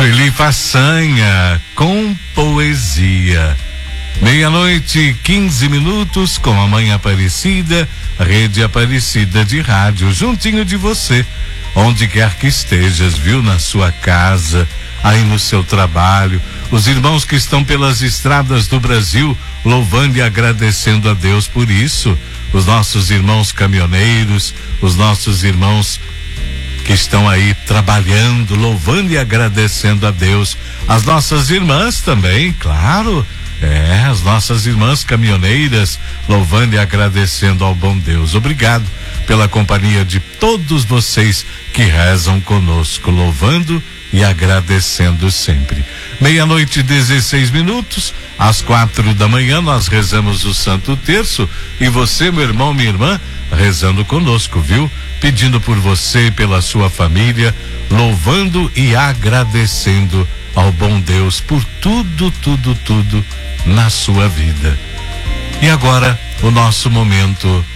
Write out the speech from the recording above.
Sueli Façanha com poesia. 12:15 com a Mãe Aparecida, Rede Aparecida de Rádio, juntinho de você, onde quer que estejas, viu? Na sua casa, aí no seu trabalho, os irmãos que estão pelas estradas do Brasil, louvando e agradecendo a Deus por isso, os nossos irmãos caminhoneiros, os nossos irmãos que estão aí trabalhando, louvando e agradecendo a Deus, as nossas irmãs também, claro, as nossas irmãs caminhoneiras, louvando e agradecendo ao bom Deus. Obrigado pela companhia de todos vocês que rezam conosco, louvando e agradecendo sempre. 12:16, às 4 da manhã nós rezamos o Santo Terço e você, meu irmão, minha irmã, rezando conosco, viu? Pedindo por você, pela sua família, louvando e agradecendo ao bom Deus por tudo na sua vida. E agora, o nosso momento